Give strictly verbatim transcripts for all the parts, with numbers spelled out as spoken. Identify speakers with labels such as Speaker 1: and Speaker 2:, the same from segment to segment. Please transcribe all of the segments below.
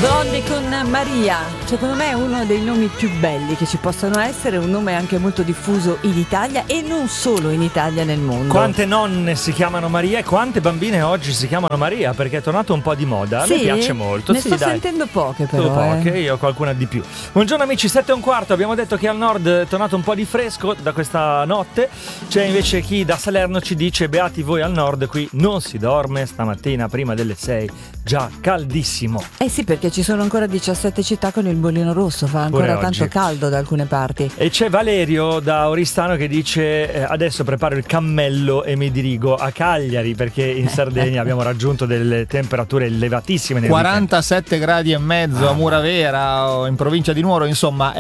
Speaker 1: Blondie con Maria, secondo me è uno dei nomi più belli che ci possano essere, un nome anche molto diffuso in Italia e non solo in Italia, nel mondo.
Speaker 2: Quante nonne si chiamano Maria e quante bambine oggi si chiamano Maria, perché è tornato un po' di moda. A
Speaker 1: sì?
Speaker 2: me piace molto.
Speaker 1: Ne
Speaker 2: sì,
Speaker 1: sto
Speaker 2: dai.
Speaker 1: sentendo poche però.
Speaker 2: Tu poche,
Speaker 1: eh.
Speaker 2: io qualcuna di più. Buongiorno amici, sette e un quarto, abbiamo detto che al nord è tornato un po' di fresco da questa notte. C'è invece chi da Salerno ci dice: beati voi al nord, qui non si dorme stamattina prima delle sei, già caldissimo.
Speaker 1: Eh sì, perché ci sono ancora diciassette città con il bollino rosso, fa ancora tanto caldo da alcune parti.
Speaker 2: E c'è Valerio da Oristano che dice: eh, adesso preparo il cammello e mi dirigo a Cagliari, perché in Sardegna abbiamo raggiunto delle temperature elevatissime nel
Speaker 3: quarantasette gradi e mezzo ah, a Muravera o in provincia di Nuoro, insomma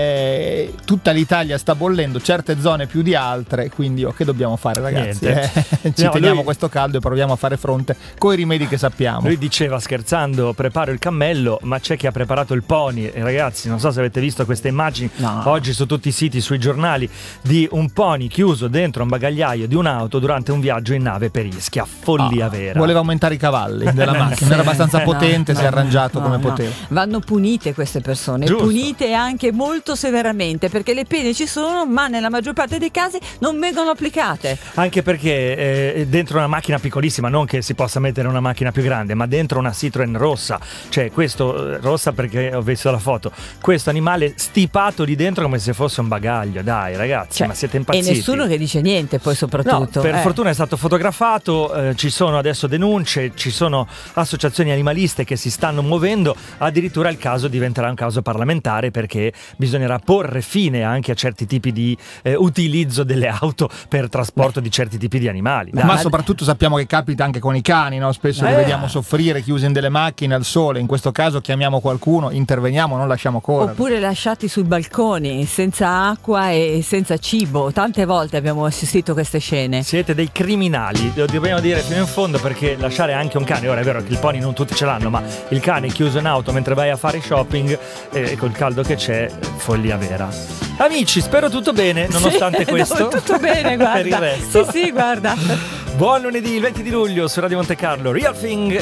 Speaker 3: eh, tutta l'Italia sta bollendo, certe zone più di altre, quindi oh, che dobbiamo fare ragazzi? Eh, ci no, teniamo lui... questo caldo e proviamo a fare fronte coi rimedi che sappiamo.
Speaker 2: Lui diceva scherzando: preparo il cammello, ma c'è chi ha preparato il pony. E ragazzi, non so se avete visto queste immagini no. oggi su tutti i siti, sui giornali, di un pony chiuso dentro un bagagliaio di un'auto durante un viaggio in nave per Ischia. Follia oh, vera.
Speaker 3: Voleva aumentare i cavalli della macchina, era abbastanza potente, no, si è arrangiato no, come
Speaker 1: no.
Speaker 3: poteva.
Speaker 1: Vanno punite queste persone,
Speaker 2: Giusto.
Speaker 1: punite anche molto severamente, perché le pene ci sono, ma nella maggior parte dei casi non vengono applicate.
Speaker 2: Anche perché eh, dentro una macchina piccolissima, non che si possa mettere una macchina più grande, ma dentro una Citroen rossa, cioè questo rossa perché ho visto la foto, questo animale stipato lì dentro come se fosse un bagaglio. Dai ragazzi, cioè, ma siete impazziti.
Speaker 1: E nessuno che dice niente, poi soprattutto.
Speaker 2: No, per
Speaker 1: eh.
Speaker 2: fortuna è stato fotografato, eh, ci sono adesso denunce, ci sono associazioni animaliste che si stanno muovendo, addirittura il caso diventerà un caso parlamentare, perché bisognerà porre fine anche a certi tipi di eh, utilizzo delle auto per trasporto Beh. di certi tipi di animali.
Speaker 3: Dai. Ma soprattutto sappiamo che capita anche con i cani, no? Spesso eh. li vediamo soffrire chiusi in delle macchine al sole, in questo caso chiamiamo qualcuno, interveniamo, non lasciamo correre.
Speaker 1: Oppure lasciati sui balconi senza acqua e senza cibo. Tante volte abbiamo assistito a queste scene.
Speaker 2: Siete dei criminali, lo dobbiamo dire fino in fondo, perché lasciare anche un cane, ora è vero che il pony non tutti ce l'hanno, ma il cane chiuso in auto mentre vai a fare shopping e eh, col caldo che c'è, follia vera. Amici, spero tutto bene nonostante
Speaker 1: sì,
Speaker 2: questo.
Speaker 1: No, tutto bene, guarda.
Speaker 2: Per il resto.
Speaker 1: Sì, sì, guarda.
Speaker 2: Buon lunedì, il venti di luglio su Radio Monte Carlo, Real Thing